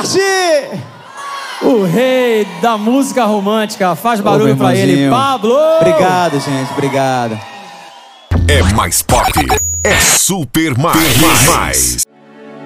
Duarte! O rei da música romântica. Faz barulho pra ele, Pablo! Obrigado, gente, obrigado. É mais pop, é super mais.